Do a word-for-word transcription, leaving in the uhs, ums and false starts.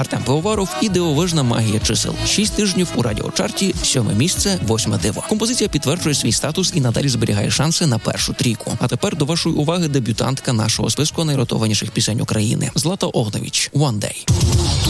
Артем Пивоваров і дивовижна магія чисел. Шість тижнів у радіочарті, сьоме місце, восьме диво. Композиція підтверджує свій статус і надалі зберігає шанси на першу трійку. А тепер до вашої уваги дебютантка нашого списку найротованіших пісень України. Злата Огневич, «One Day».